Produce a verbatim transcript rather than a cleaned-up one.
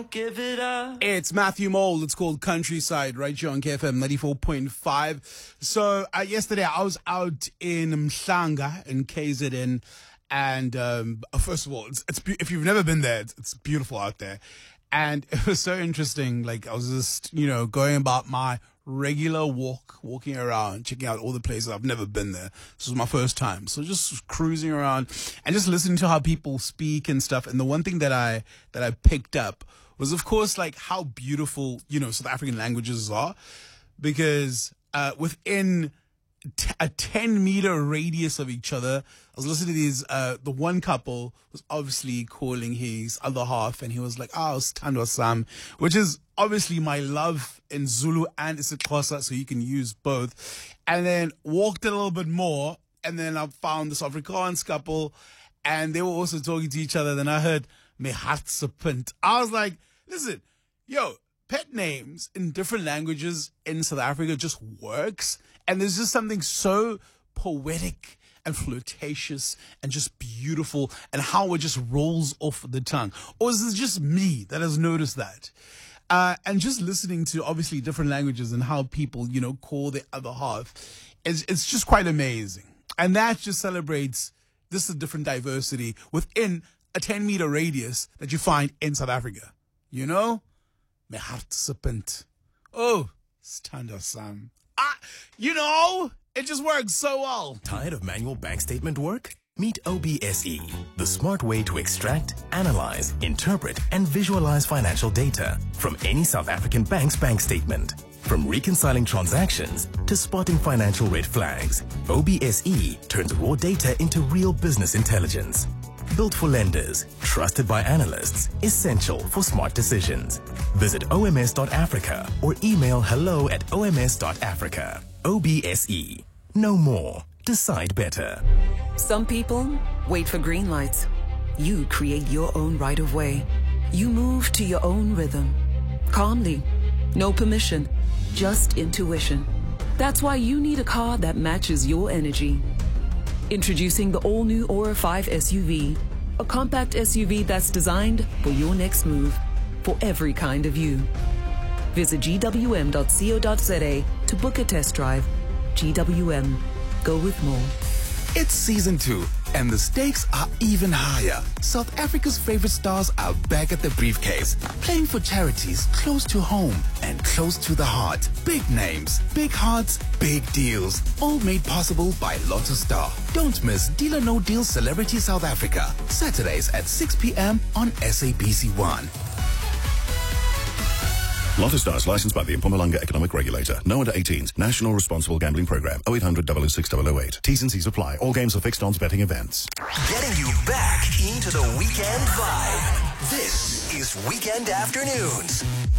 Give it up. It's Matthew Mole. It's called Countryside right here on K F M ninety-four point five. So uh, yesterday I was out in Mhlanga in K Z N, and um, first of all, it's, it's be- if you've never been there, it's, it's beautiful out there, and it was so interesting. Like I was just you know going about my regular walk, walking around, checking out all the places. I've never been there. This was my first time, so just cruising around and just listening to how people speak and stuff. And the one thing that I that I picked up was, of course, like how beautiful, you know, South African languages are, because uh, within t- a ten meter radius of each other, I was listening to these, uh, the one couple was obviously calling his other half, and he was like, oh, Stando Sam, which is obviously my love in Zulu and isiXhosa, so you can use both. And then walked a little bit more, and then I found this Afrikaans couple, and they were also talking to each other. Then I heard, me hartsepunt. I was like, listen, yo, pet names in different languages in South Africa just works. And there's just something so poetic and flirtatious and just beautiful, and how it just rolls off the tongue. Or is it just me that has noticed that? Uh, and just listening to obviously different languages and how people, you know, call the other half, it's, it's just quite amazing. And that just celebrates this is different diversity within a ten meter radius that you find in South Africa. You know? My heart's opened. Oh, stand up, Sam. Ah, you know, it just works so well. Tired of manual bank statement work? Meet O B S E, the smart way to extract, analyze, interpret, and visualize financial data from any South African bank's bank statement. From reconciling transactions to spotting financial red flags, O B S E turns raw data into real business intelligence. Built for lenders, trusted by analysts, essential for smart decisions. Visit O M S dot Africa or email hello at O M S dot Africa. O B S E. Know more. Decide better. Some people wait for green lights. You create your own right of way. You move to your own rhythm. Calmly. No permission. Just intuition. That's why you need a car that matches your energy. Introducing the all-new Aura five S U V, a compact S U V that's designed for your next move, for every kind of you. Visit G W M dot co dot za to book a test drive. G W M. Go with more. It's season two, and the stakes are even higher. South Africa's favorite stars are back at the briefcase, playing for charities close to home and close to the heart. Big names, big hearts, big deals, all made possible by Lotto Star. Don't miss Deal or No Deal Celebrity South Africa, Saturdays at six p.m. on S A B C one. Lotto Stars, licensed by the Mpumalanga Economic Regulator. No under eighteens. National Responsible Gambling Program. oh eight hundred, double oh six, double oh eight. T's and C's apply. All games are fixed odds betting events. Getting you back into the weekend vibe. This is Weekend Afternoons.